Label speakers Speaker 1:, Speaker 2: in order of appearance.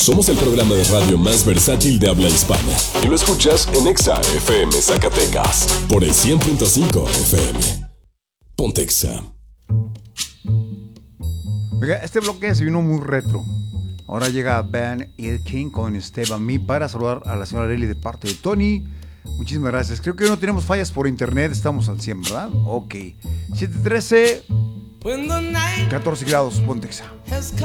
Speaker 1: Somos el programa de radio más versátil de habla hispana. Y lo escuchas en Exa FM Zacatecas. Por el 100.5 FM. Ponte Exa.
Speaker 2: Oiga, este bloque se vino muy retro. Ahora llega Van King con Esteban Me para saludar a la señora Arely de parte de Tony. Muchísimas gracias. Creo que no tenemos fallas por internet. Estamos al 100, ¿verdad? Ok. 7:13. 14 grados, Ponte Exa.